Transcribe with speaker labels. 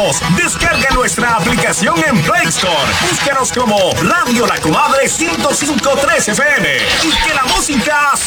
Speaker 1: escúchanos. Descarga nuestra aplicación en Play Store. Búscanos como Radio La Comadre 105.3 FM y que la música